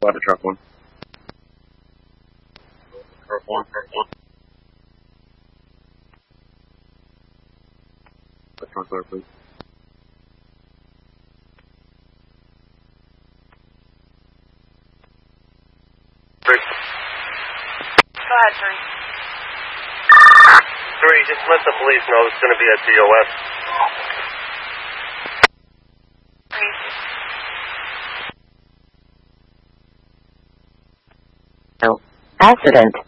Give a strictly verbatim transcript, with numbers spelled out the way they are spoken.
squad to truck one. Truck one, truck one. Let's truck there, please. Three. Go ahead, three. Three, just let the police know it's going to be at D O S. Three. Accident.